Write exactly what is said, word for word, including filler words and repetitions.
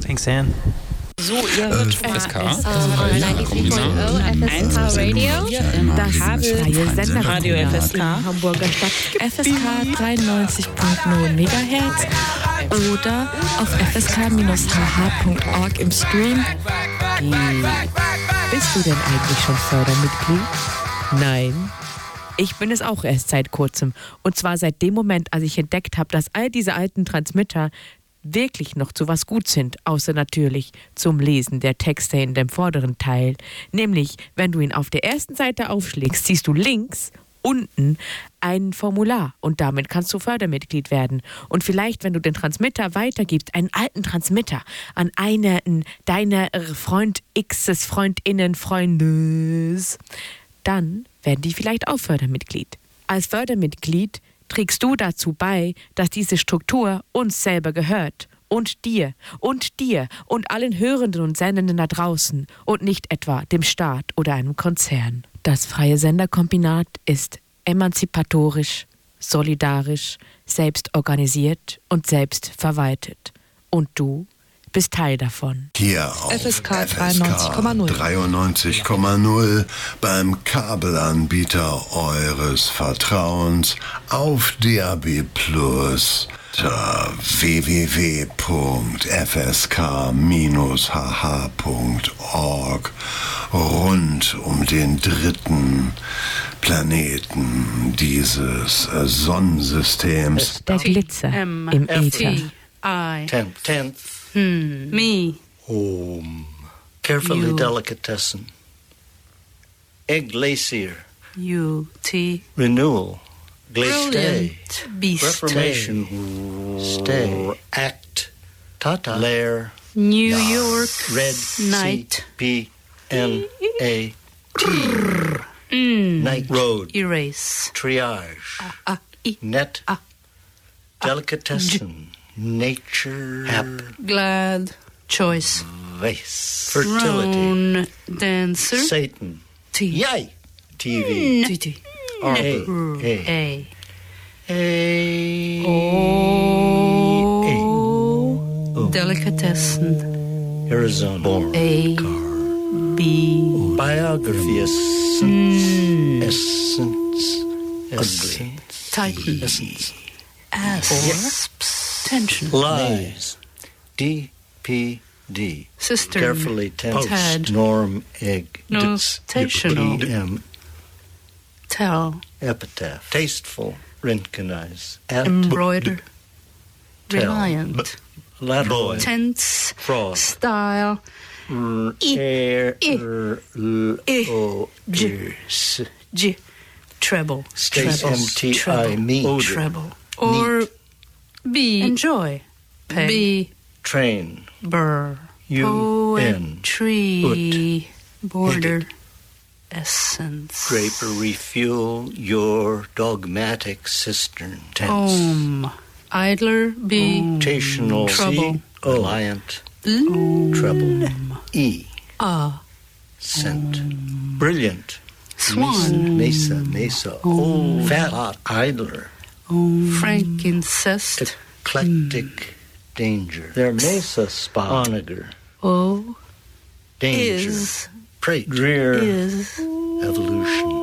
Thanks, Anne. So, ihr hört F S K. F S K Radio. Das freie Sender Radio F S K. in Hamburger Stadt. F S K dreiundneunzig Komma null Megahertz oder auf f s k Bindestrich h h Punkt org im Stream. Bist du denn eigentlich schon Fördermitglied? Nein. Ich bin es auch erst seit kurzem. Und zwar seit dem Moment, als ich entdeckt habe, dass all diese alten Transmitter wirklich noch zu was gut sind, außer natürlich zum Lesen der Texte in dem vorderen Teil. Nämlich, wenn du ihn auf der ersten Seite aufschlägst, siehst du links unten ein Formular und damit kannst du Fördermitglied werden. Und vielleicht, wenn du den Transmitter weitergibst, einen alten Transmitter an einen deiner Freund X's, Freundinnen, Freundes, dann werden die vielleicht auch Fördermitglied. Als Fördermitglied trägst du dazu bei, dass diese Struktur uns selber gehört und dir und dir und allen Hörenden und Sendenden da draußen und nicht etwa dem Staat oder einem Konzern. Das freie Senderkombinat ist emanzipatorisch, solidarisch, selbstorganisiert und selbstverwaltet. Und du bist Teil davon. Hier auf F S K dreiundneunzig Komma null. dreiundneunzig Komma null beim Kabelanbieter eures Vertrauens auf D A B Plus unter w w w Punkt f s k Bindestrich h h Punkt org rund um den dritten Planeten dieses Sonnensystems. Der Glitzer im Äther. I. Tenth. Tenth. Hmm. Me. Home. Carefully You. delicatessen. Egg glacier. U. T. Renewal. Glace day. Brilliant. Beast. Reformation. Stay. Act. Tata. Lair. New York. Red. Night. C. P. N. A. T. Mm. Night. Road. Erase. Triage. Ah. I. Net. Ah. Delicatessen. Nature. App. Glad. Choice. Vase. Fertility. Roan. Dancer. Satan. T. Yay. T V. T. T. R. A. A. A. A. O. Delicatessen. Arizona. Born. A. Car. B. Biography. Essence. Essence. Ugly. Titan. Essence. Asps. Tension. Lies. D. P. D. Cistern. Carefully tense. Tad. Norm. Egg. Notational. E. M. Tell. Epitaph. Tasteful. Rentgenize. At. Embroider. Tell. Reliant. Lateral. Tense. Fraud. Style. R. I. Air. I. R. L. I. O. J. S. G. Treble. Stace. Treble. M. T. I. Treble. Me. Odor. Treble. Or B. Enjoy. Peg. B. Train. Burr. U. N. Poetry. Border. Essence. Draper, refuel your dogmatic cistern. Tense. Om. Idler. B. Rotational. Trouble. C. Reliant. L. Treble. E. Ah. Scent. Brilliant. Swan. Mesa. Mesa. Old. Fat. Hot. Idler. Frankincest. Eclectic. Danger. Their Mesa spot. Onager. O. Danger. Is. Prate. Drear. Is. Evolution.